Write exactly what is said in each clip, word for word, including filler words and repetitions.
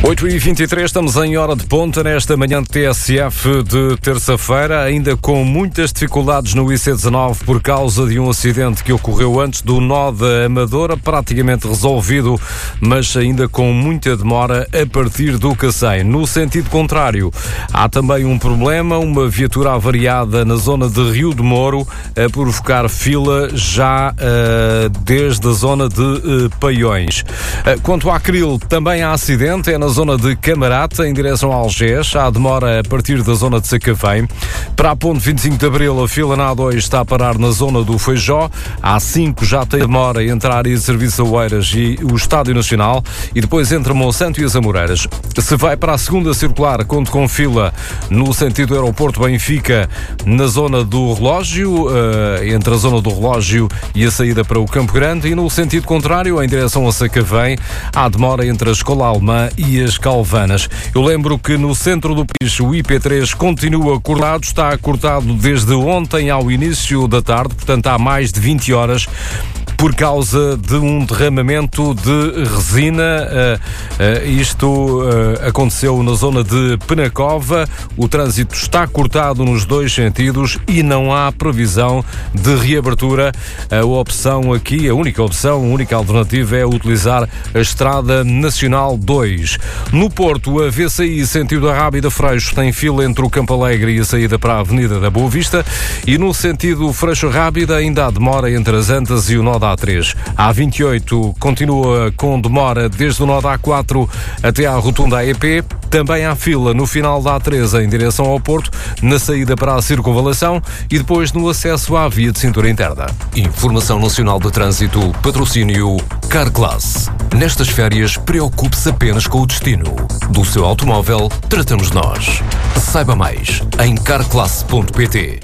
oito e vinte e três, estamos em hora de ponta nesta manhã de T S F de terça-feira, ainda com muitas dificuldades no I C dezanove por causa de um acidente que ocorreu antes do nó da Amadora, praticamente resolvido, mas ainda com muita demora a partir do Cacém. No sentido contrário, há também um problema, uma viatura avariada na zona de Rio de Moro, a provocar fila já uh, desde a zona de uh, Paiões. Uh, quanto à Acril, também há acidente, é na zona de Camarata, em direção a Algés. Há demora a partir da zona de Sacavém. Para a ponte vinte e cinco de Abril, a fila na A dois está a parar na zona do Feijó. A A cinco já tem demora entre a área de serviço a Oeiras e o Estádio Nacional. E depois entre Monsanto e as Amoreiras. Se vai para a segunda circular, conto com fila no sentido do aeroporto Benfica, na zona do Relógio, uh, entre a zona do Relógio e a saída para o Campo Grande. E no sentido contrário, em direção a Sacavém, há demora entre a Escola Alemã e as Calvanas. Eu lembro que no centro do país o I P três continua cortado, está cortado desde ontem ao início da tarde, portanto há mais de vinte horas, por causa de um derramamento de resina. Uh, uh, isto uh, aconteceu na zona de Penacova. O trânsito está cortado nos dois sentidos e não há previsão de reabertura. A opção aqui, a única opção, a única alternativa é utilizar a Estrada Nacional dois. No Porto, a V C I sentido Rábida Freixo tem fila entre o Campo Alegre e a saída para a Avenida da Boa Vista, e no sentido Freixo Rábida ainda há demora entre as Antas e o nó da A três. A A vinte e oito continua com demora desde o nó da A quatro até à rotunda A E P. Também há fila no final da A três em direção ao Porto, na saída para a Circunvalação e depois no acesso à via de cintura interna. Informação Nacional de Trânsito, patrocínio Carglass. Nestas férias, preocupe-se apenas com o destino. Do seu automóvel, tratamos nós. Saiba mais em carglass ponto pt.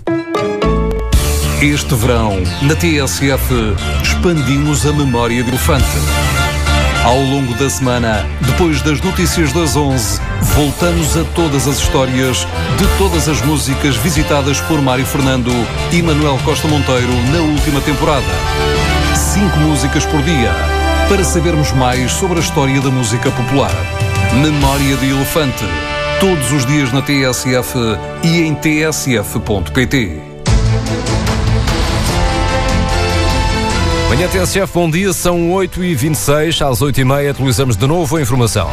Este verão, na T S F, expandimos a memória de elefante. Ao longo da semana, depois das notícias das onze, voltamos a todas as histórias de todas as músicas visitadas por Mário Fernando e Manuel Costa Monteiro na última temporada. Cinco músicas por dia, para sabermos mais sobre a história da música popular. Memória de Elefante, todos os dias na T S F e em t s f ponto p t. Manhã T S F, bom dia, são oito e vinte e seis, às oito e meia atualizamos de novo a informação.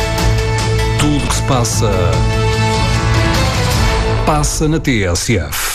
Tudo que se passa, passa na T S F.